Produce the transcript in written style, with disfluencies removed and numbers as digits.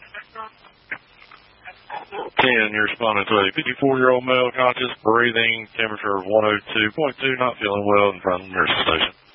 10, you're responding to a 54-year-old male, conscious, breathing, temperature of 102.2, not feeling well, in front of the nurse station.